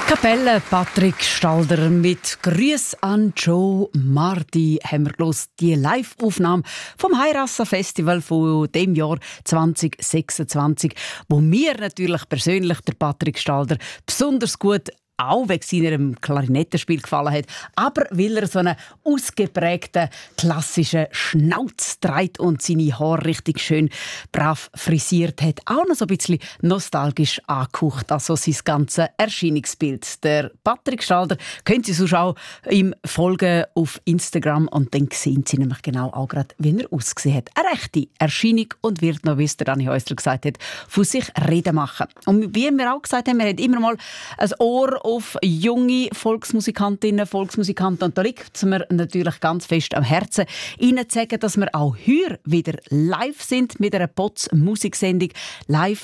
Kapelle Patrick Stalder mit «Grüß an Joe Marti» haben wir gehört, die Live-Aufnahme vom Heirassa-Festival von dem Jahr 2026, wo mir natürlich persönlich der Patrick Stalder besonders gut auch wegen seinem Klarinettenspiel gefallen hat, aber weil er so einen ausgeprägten, klassischen Schnauz trägt und seine Haare richtig schön brav frisiert hat. Auch noch so ein bisschen nostalgisch angehaucht, also sein ganzes Erscheinungsbild. Der Patrick Stalder könnt ihr sonst auch ihm folgen auf Instagram und dann sehen Sie nämlich genau auch gerade, wie er ausgesehen hat. Eine rechte Erscheinung und wird noch, wie es der Dani Häusler gesagt hat, von sich reden machen. Und wie wir auch gesagt haben, wir haben immer mal ein Ohr auf junge Volksmusikantinnen, Volksmusikanten. Und da liegt es mir natürlich ganz fest am Herzen, Ihnen zu sagen, dass wir auch heute wieder live sind mit einer Potz-Musiksendung live